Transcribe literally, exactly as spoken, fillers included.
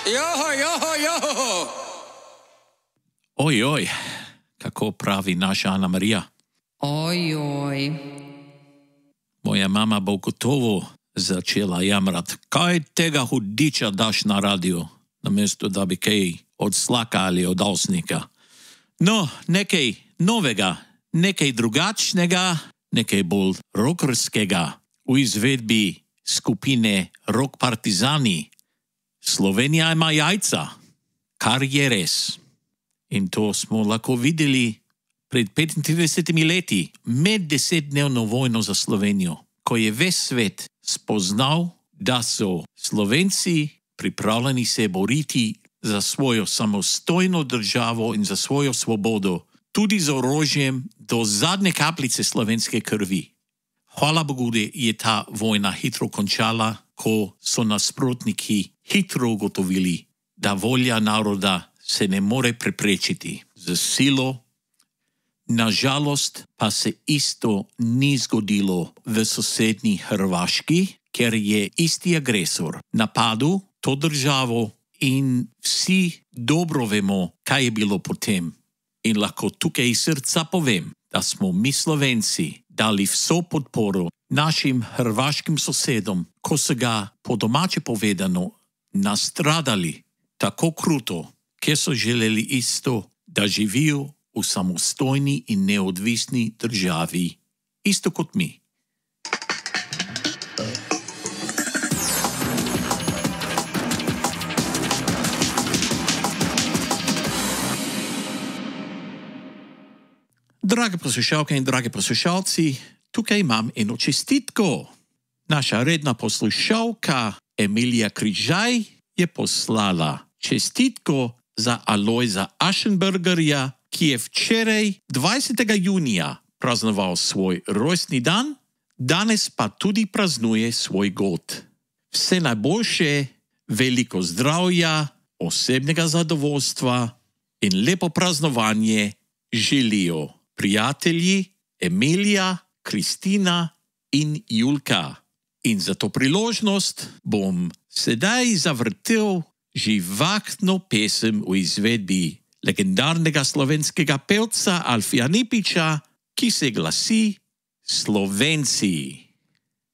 Joho, joho, joho. Oj, oj, kako pravi naša Ana Marija. Oj, oj. Moja mama bo gotovo začela jamrati. Kaj tega hudiča daš na radio, namesto da bi kaj od slaka ali od osnika? No, nekaj novega, nekaj drugačnega, nekaj bolj rockerskega v izvedbi skupine Rock Partizani. Slovenija ima jajca, kar je res. In to smo lahko videli pred petintridesetimi leti med desetdnevno vojno za Slovenijo, ko je ves svet spoznal, da so Slovenci pripravljeni se boriti za svojo samostojno državo in za svojo svobodo, tudi z orožjem do zadnje kapljice slovenske krvi. Hvala Bogu, da je ta vojna hitro končala, ko so nasprotniki hitro ugotovili, da volja naroda se ne more preprečiti z silo. Nažalost pa se isto ni zgodilo v sosednji Hrvaški, ker je isti agresor napadel to državo in vsi dobro vemo, kaj je bilo potem. In lahko tukaj iz srca povem, da smo mi Slovenci dali vso podporo našim hrvaškim sosedom, ko so ga po domače povedano nastradali tako kruto, ker so želeli isto, da živijo v samostojni in neodvisni državi, isto kot mi. Drage poslušalke in drage poslušalci, tukaj imam eno čestitko. Naša redna poslušalka Emilija Križaj je poslala čestitko za Alojza Aschenbergerja, ki je včeraj dvajsetega junija praznoval svoj rojstni dan, danes pa tudi praznuje svoj god. Vse najboljše, veliko zdravja, osebnega zadovoljstva in lepo praznovanje želijo prijatelji Emilija, Kristina in Julka. In za to priložnost bom sedaj zavrtel živahno pesem v izvedbi legendarnega slovenskega pevca Alfija Nipiča, ki se glasi Slovenci.